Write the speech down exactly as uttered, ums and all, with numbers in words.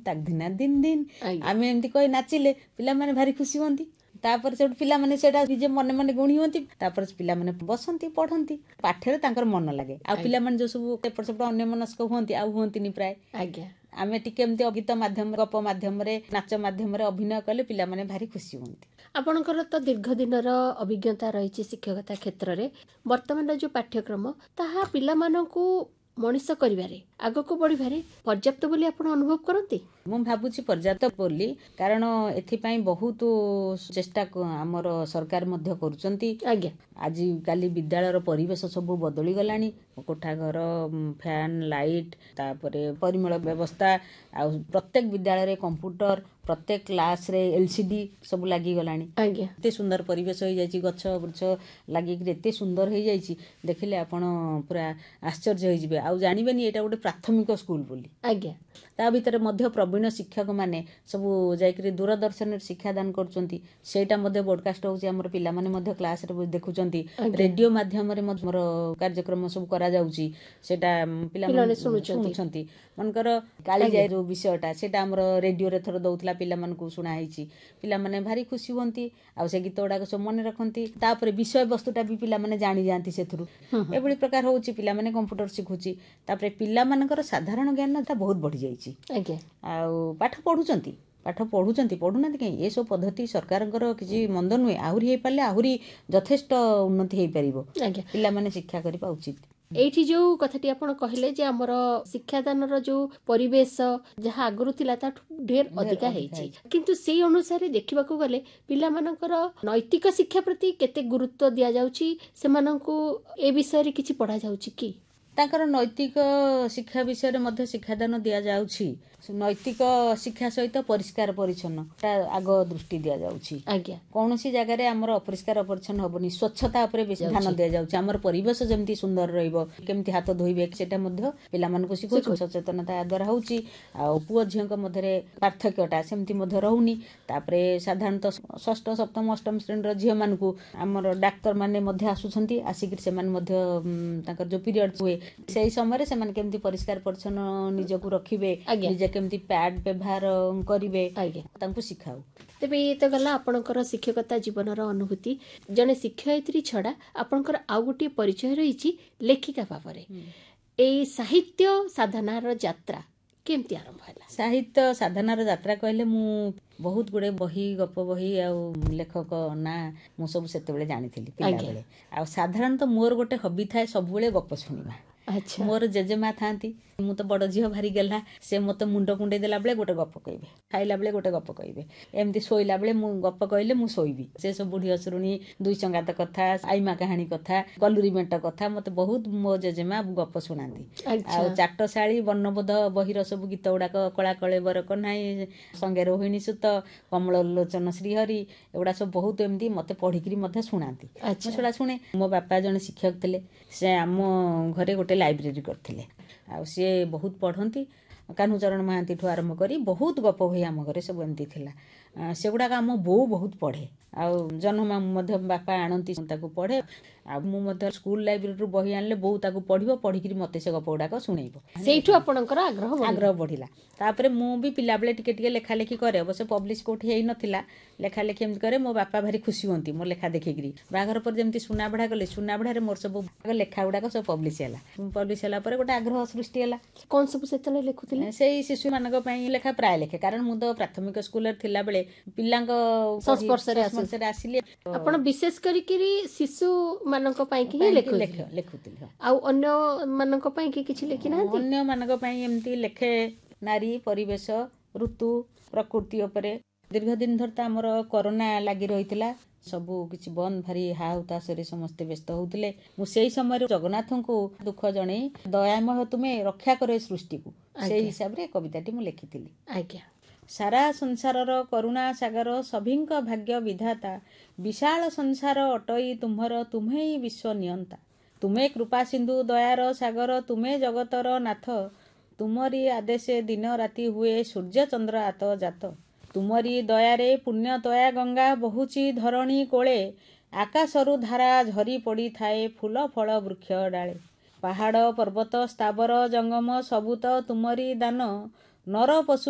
ତାକ ଦିନା ଦିନ ଦିନ ଆଜ୍ଞା। ଆମେ ଏମିତି କହି ନାଚିଲେ ପିଲାମାନେ ଭାରି ଖୁସି ହୁଅନ୍ତି। ତାପରେ ସେଠୁ ପିଲାମାନେ ସେଇଟା ନିଜେ ମନେ ମନେ ଗୁଣି ହୁଅନ୍ତି। ତାପରେ ପିଲାମାନେ ବସନ୍ତି ପଢନ୍ତି, ପାଠରେ ତାଙ୍କର ମନ ଲାଗେ। ଆଉ ଆଜ୍ଞା। ପିଲାମାନେ ଯୋଉ ସବୁ ଏପଟ ସେପଟ ଅନ୍ୟମନସ୍କ ହୁଅନ୍ତି ଆଉ ହୁଅନ୍ତିନି ପ୍ରାୟ। ଆଜ୍ଞା। ଆମେ ଟିକେ ଏମିତି ଗୀତ ମାଧ୍ୟମରେ, ଗପ ମାଧ୍ୟମରେ, ନାଚ ମାଧ୍ୟମରେ ଅଭିନୟ କଲେ ପିଲାମାନେ ଭାରି ଖୁସି ହୁଅନ୍ତି। ଆପଣଙ୍କର ତ ଦୀର୍ଘ ଦିନର ଅଭିଜ୍ଞତା ରହିଛି ଶିକ୍ଷକତା କ୍ଷେତ୍ରରେ। ବର୍ତ୍ତମାନର ଯୋଉ ପାଠ୍ୟକ୍ରମ ତାହା ପିଲାମାନଙ୍କୁ ମଣିଷ କରିବାରେ, ଆଗକୁ ବଢିବାରେ ପର୍ଯ୍ୟାପ୍ତ ବୋଲି ଆପଣ ଅନୁଭବ କରନ୍ତି? ମୁଁ ଭାବୁଛି ପର୍ଯ୍ୟାପ୍ତ ବୋଲି, କାରଣ ଏଥିପାଇଁ ବହୁତ ଚେଷ୍ଟା ଆମର ସରକାର ମଧ୍ୟ କରୁଛନ୍ତି। ଆଜ୍ଞା। ଆଜିକାଲି ବିଦ୍ୟାଳୟର ପରିବେଶ ସବୁ ବଦଳି ଗଲାଣି। କୋଠା ଘର, ଫ୍ୟାନ, ଲାଇଟ୍, ତାପରେ ପରିମଳ ବ୍ୟବସ୍ଥା, ଆଉ ପ୍ରତ୍ୟେକ ବିଦ୍ୟାଳୟରେ କମ୍ପ୍ୟୁଟର, ପ୍ରତ୍ୟେକ କ୍ଲାସରେ ଏଲସିଡି ସବୁ ଲାଗିଗଲାଣି। ଆଜ୍ଞା। ଏତେ ସୁନ୍ଦର ପରିବେଶ ହେଇଯାଇଛି, ଗଛ ବୃଛ ଲାଗିକିରି ଏତେ ସୁନ୍ଦର ହେଇଯାଇଛି, ଦେଖିଲେ ଆପଣ ପୁରା ଆଶ୍ଚର୍ଯ୍ୟ ହେଇଯିବେ, ଆଉ ଜାଣିବେନି ଏଇଟା ଗୋଟେ ପ୍ରାଥମିକ ସ୍କୁଲ ବୋଲି। ଆଜ୍ଞା। ତା ଭିତରେ ମଧ୍ୟ ପ୍ରବୀଣ ଶିକ୍ଷକମାନେ ସବୁ ଯାଇକରି ଦୂରଦର୍ଶନରେ ଶିକ୍ଷାଦାନ କରୁଛନ୍ତି। ସେଇଟା ମଧ୍ୟ ବ୍ରଡକାଷ୍ଟ ହେଉଛି, ଆମର ପିଲାମାନେ ମଧ୍ୟ କ୍ଲାସରେ ଦେଖୁଛନ୍ତି। ରେଡିଓ ମାଧ୍ୟମରେ ଆମର କାର୍ଯ୍ୟକ୍ରମ ସବୁ କରାଯାଉଛି, ସେଇଟା ପିଲାମାନେ ଶୁଣୁଛନ୍ତି। ମନେକର କାଳିଜାଇ ଯୋଉ ବିଷୟଟା, ସେଇଟା ଆମର ରେଡିଓରେ ଥର ଦଉଥିଲା, ପିଲାମାନଙ୍କୁ ଶୁଣା ହେଇଛି। ପିଲାମାନେ ଭାରି ଖୁସି ହୁଅନ୍ତି, ଆଉ ସେ ଗୀତ ଗୁଡାକ ସବୁ ମନେ ରଖନ୍ତି। ତାପରେ ବିଷୟବସ୍ତୁଟା ବି ପିଲାମାନେ ଜାଣିଯାଆନ୍ତି ସେଥିରୁ। ଏଭଳି ପ୍ରକାର ହଉଛି, ପିଲାମାନେ କମ୍ପ୍ୟୁଟର ଶିଖୁଛି। ତାପରେ ପିଲାମାନଙ୍କର ସାଧାରଣ ଜ୍ଞାନଟା ବହୁତ ବଢିଯାଇଛି। ଆଜ୍ଞା। ଆଉ ପାଠ ପଢୁଛନ୍ତି, ପାଠ ପଢୁଛନ୍ତି, ପଢୁନାହାନ୍ତି କାହିଁ? ଏସବୁ ପଦ୍ଧତି ସରକାରଙ୍କର କିଛି ମନ୍ଦ ନୁହେଁ। ଆହୁରି ହେଇପାରିଲେ ଆହୁରି ଯଥେଷ୍ଟ ଉନ୍ନତି ହେଇପାରିବ। ଆଜ୍ଞା। ପିଲାମାନେ ଶିକ୍ଷା କରିବା ଉଚିତ। ଏଇଠି ଯୋଉ କଥାଟି ଆପଣ କହିଲେ ଯେ ଆମର ଶିକ୍ଷାଦାନର ଯୋଉ ପରିବେଶ ଯାହା ଆଗରୁ ଥିଲା ତାଠୁ ଢେର ଅଧିକା ହେଇଛି, କିନ୍ତୁ ସେଇ ଅନୁସାରେ ଦେଖିବାକୁ ଗଲେ ପିଲାମାନଙ୍କର ନୈତିକ ଶିକ୍ଷା ପ୍ରତି କେତେ ଗୁରୁତ୍ୱ ଦିଆଯାଉଛି? ସେମାନଙ୍କୁ ଏ ବିଷୟରେ କିଛି ପଢାଯାଉଛି କି? ତାଙ୍କର ନୈତିକ ଶିକ୍ଷା ବିଷୟରେ ମଧ୍ୟ ଶିକ୍ଷାଦାନ ଦିଆଯାଉଛି। ନୈତିକ ଶିକ୍ଷା ସହିତ ପରିଷ୍କାର ପରିଚ୍ଛନ୍ନ ଆଗ ଦୃଷ୍ଟି ଦିଆଯାଉଛି। ଆଜ୍ଞା। କୌଣସି ଜାଗାରେ ଆମର ଅପରିଷ୍କାର ପରିଚ୍ଛନ୍ନ ହବନି, ସ୍ୱଚ୍ଛତା ଉପରେ ବେଶୀ ଧ୍ୟାନ ଦିଆଯାଉଛି। ଆମର ପରିବେଶ ଯେମିତି ସୁନ୍ଦର ରହିବ, କେମିତି ହାତ ଧୋଇବେ, ସେଟା ମଧ୍ୟ ପିଲାମାନଙ୍କୁ ଶିଖୁଛୁ। ସଚେତନତା ଦ୍ୱାରା ହଉଛି। ଆଉ ପୁଅ ଝିଅଙ୍କ ମଧ୍ୟରେ ପାର୍ଥକ୍ୟଟା ସେମିତି ମଧ୍ୟ ରହୁନି। ତାପରେ ସାଧାରଣତଃ ଷଷ୍ଠ ସପ୍ତମ ଅଷ୍ଟମ ଶ୍ରେଣୀର ଝିଅମାନଙ୍କୁ ଆମର ଡାକ୍ତର ମାନେ ମଧ୍ୟ ଆସୁଛନ୍ତି, ଆସିକିରି ସେମାନେ ମଧ୍ୟ ତାଙ୍କର ଯୋଉ ପିରିୟଡ ହୁଏ ସେଇ ସମୟରେ ସେମାନେ କେମିତି ପରିଷ୍କାର ପରିଚ୍ଛନ୍ନ ନିଜକୁ ରଖିବେ, ନିଜେ କେମିତି ପ୍ୟାଡ୍ ବ୍ୟବହାର କରିବେ, ତାଙ୍କୁ ଶିଖାଉ। ତେବେ ଇଏ ତ ଗଲା ଆପଣଙ୍କର ଶିକ୍ଷକତା ଜୀବନର ଅନୁଭୂତି। ଜଣେ ଶିକ୍ଷୟିତ୍ରୀ ଛଡା ଆପଣଙ୍କର ଆଉ ଗୋଟିଏ ପରିଚୟ ରହିଛି ଲେଖିକା ଭାବରେ। ଏଇ ସାହିତ୍ୟ ସାଧନାର ଯାତ୍ରା କେମିତି ଆରମ୍ଭ ହେଲା? ସାହିତ୍ୟ ସାଧନାର ଯାତ୍ରା କହିଲେ, ମୁଁ ବହୁତ ଗୁଡେ ବହି, ଗପ ବହି ଆଉ ଲେଖକ ନାଁ ମୁଁ ସବୁ ସେତେବେଳେ ଜାଣିଥିଲି ପିଲାବେଳେ। ଆଉ ସାଧାରଣତଃ ମୋର ଗୋଟେ ହବି ଥାଏ ସବୁବେଳେ ଗପ ଶୁଣିବା। ମୋର ଜେଜେମା ଥାନ୍ତି, ମୁଁ ତ ବଡ ଝିଅ ଭାରି ଗେହ୍ଲା, ସେ ମତେ ମୁଣ୍ଡ କୁଣ୍ଡେଇ ଦେଲା ବେଳେ ଗୋଟେ ଗପ କହିବେ, ଖାଇଲା ବେଳେ ଗୋଟେ ଗପ କହିବେ, ଏମିତି ଶୋଇଲା ବେଳେ ମୁଁ ଗପ କହିଲେ ମୁଁ ଶୋଇବି। ସେ ସବୁ ବୁଢୀ ଅସୁରୁଣୀ, ଦୁଇ ସଙ୍ଗାତ କଥା, ଆଇମା କାହାଣୀ କଥା, କଲୁରୀ ମେଣ୍ଟ କଥା ମତେ ବହୁତ ମୋ ଜେଜେମା ଗପ ଶୁଣାନ୍ତି। ଆଉ ଚାଟଶାଳୀ, ବର୍ଣ୍ଣବୋଧ ବହିର ସବୁ ଗୀତ ଗୁଡାକ, କଳା କଳେବର କହ୍ନାଇ, ସଙ୍ଗେ ରୋହିଣୀ ସୁତ, କମଳ ଲୋଚନ ଶ୍ରୀହରି, ଏଗୁଡା ସବୁ ବହୁତ ଏମିତି ମତେ ପଢିକିରି ମଧ୍ୟ ଶୁଣାନ୍ତି। ମୁଁ ସେଗୁଡା ଶୁଣେ। ମୋ ବାପା ଜଣେ ଶିକ୍ଷକ ଥିଲେ, ସେ ଆମ ଘରେ ଗୋଟେ ଲାଇବ୍ରେରୀ କରିଥିଲେ। ଆଉ ସିଏ ବହୁତ ପଢନ୍ତି, କାହ୍ନୁଚରଣ ମହାନ୍ତିଠୁ ଆରମ୍ଭ କରି ବହୁତ ଗପ ବହି ଆମ ଘରେ ସବୁ ଏମିତି ଥିଲା। ସେଗୁଡାକ ଆମ ବୋଉ ବହୁତ ପଢେ। ଆଉ ଜହ୍ନମାମୁଁ ମଧ୍ୟ ବାପା ଆଣନ୍ତି, ତାକୁ ପଢେ। ଆଉ ମୁଁ ମଧ୍ୟ ସ୍କୁଲ ଲାଇବ୍ରେରୀରୁ ବହି ଆଣିଲେ ବୋଉ ତାକୁ ପଢିବ, ପଢିକିରି ମତେ ସେ ଗପ ଗୁଡାକ ଶୁଣେଇବ। ସେଇଠୁ ଆପଣଙ୍କର ଆଗ୍ରହ ଆଗ୍ରହ ବଢିଲା। ତାପରେ ମୁଁ ବି ପିଲାବେଳେ ଟିକେ ଟିକେ ଲେଖା ଲେଖି କରେ, ଅବଶ୍ୟ ପବ୍ଲିଶ କୋଉଠି ହେଇନଥିଲା। ଲେଖା ଲେଖି ଏମିତି କରେ, ମୋ ବାପା ଭାରି ଖୁସି ହୁଅନ୍ତି ମୋ ଲେଖା ଦେଖିକିରି। ବାହାଘର ପରେ ଯେମିତି ସୁନାବେଢା ଗଲେ, ସୁନାବେଢାରେ ମୋର ସବୁ ଲେଖା ଗୁଡାକ ସବୁ ପବ୍ଲିଶ ହେଲା। ପବ୍ଲିଶ ହେଲା ପରେ ଗୋଟେ ଆଗ୍ରହ ସୃଷ୍ଟି ହେଲା। କଣ ସବୁ ସେତେବେଳେ ଲେଖୁଥିଲେ? ସେଇ ଶିଶୁ ମାନଙ୍କ ପାଇଁ ଲେଖା ପ୍ରାୟ ଲେଖେ, କାରଣ ମୁଁ ତ ପ୍ରାଥମିକ ସ୍କୁଲରେ ଥିଲାବେଳେ ପିଲାଙ୍କ ସଂସ୍ପର୍ଶରେ ଆସିଲି। ଆପଣ ବିଶେଷ କରିକିରି ଶିଶୁ ମାନଙ୍କ ପାଇଁ ହିଁ ଲେଖୁଥିଲି। ଆଉ ଅନ୍ୟ ମାନଙ୍କ ପାଇଁ କି କିଛି ଲେଖି ନାହାନ୍ତି? ଅନ୍ୟ ମାନଙ୍କ ପାଇଁ ଏମିତି ଲେଖେ, ନାରୀ, ପରିବେଶ, ଋତୁ, ପ୍ରକୃତି ଉପରେ। ଦୀର୍ଘ ଦିନ ଧରି ତ ଆମର କରୋନା ଲାଗି ରହିଥିଲା, ସବୁ କିଛି ବନ୍ଦ, ଭାରି ହା ହୁତାଶରେ ସମସ୍ତେ ବ୍ୟସ୍ତ ହଉଥିଲେ। ମୁଁ ସେଇ ସମୟରେ ଜଗନ୍ନାଥଙ୍କୁ ଦୁଃଖ ଜଣେଇ, ଦୟାମୟ ତୁମେ ରକ୍ଷା କର ଏ ସୃଷ୍ଟିକୁ, ସେଇ ହିସାବରେ କବିତାଟି ମୁଁ ଲେଖିଥିଲି। ଆଜ୍ଞା। ସାରା ସଂସାରର କରୁଣା ସାଗର, ସଭିଙ୍କ ଭାଗ୍ୟ ବିଧାତା, ବିଶାଳ ସଂସାର ଅଟଇ ତୁମ୍ଭର, ତୁମ୍ଭେ ହିଁ ବିଶ୍ୱ ନିୟନ୍ତା। ତୁମେ କୃପା ସିନ୍ଧୁ ଦୟାର ସାଗର, ତୁମେ ଜଗତର ନାଥ, ତୁମରି ଆଦେଶେ ଦିନ ରାତି ହୁଏ ସୂର୍ଯ୍ୟ ଚନ୍ଦ୍ର ଆତ ଜାତ। ତୁମରି ଦୟାରେ ପୁଣ୍ୟ ତୟା ଗଙ୍ଗା, ବହୁଛି ଧରଣୀ କୋଳେ, ଆକାଶରୁ ଧାରା ଝରି ପଡ଼ିଥାଏ ଫୁଲ ଫଳ ବୃକ୍ଷ ଡାଳେ। ପାହାଡ଼ ପର୍ବତ ସ୍ଥାବର ଜଙ୍ଗମ, ସବୁ ତ ତୁମରି ଦାନ, ନର ପଶୁ